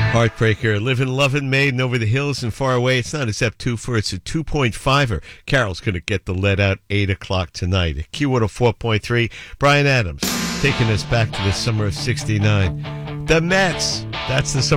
Heartbreaker, living, loving, maiden over the hills and far away. It's not a Zep 2 it's a 2.5er. Carol's going to get the lead out 8 o'clock tonight. Q104.3, Brian Adams taking us back to the summer of 69. The Mets, that's the summer.